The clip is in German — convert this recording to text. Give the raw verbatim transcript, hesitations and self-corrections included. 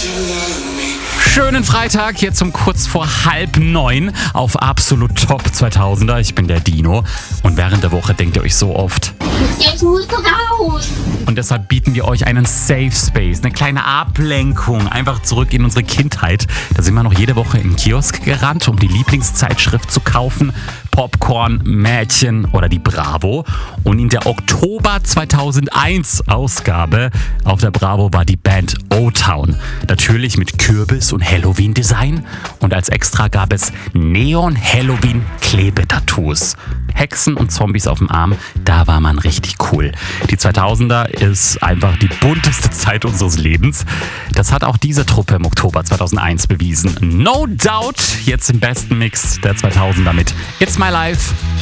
Schönen Freitag, jetzt um kurz vor halb neun auf Absolut Top zweitausender. Ich bin der Dino und während der Woche denkt ihr euch so oft, jetzt musst du raus. und deshalb bieten wir euch einen Safe Space, eine kleine Ablenkung, einfach zurück in unsere Kindheit. Da sind wir noch jede Woche im Kiosk gerannt, um die Lieblingszeitschrift zu kaufen. Popcorn, Mädchen oder die Bravo. Und in der Oktober zweitausendeins Ausgabe auf der Bravo war die Band O-Town. Natürlich mit Kürbis und Halloween-Design. Und als Extra gab es Neon-Halloween-Klebetattoos. Hexen und Zombies auf dem Arm, da war man richtig cool. Die zweitausender ist einfach die bunteste Zeit unseres Lebens. Das hat auch diese Truppe im Oktober zweitausendeins bewiesen. No Doubt, jetzt im besten Mix der zweitausender mit It's My Life.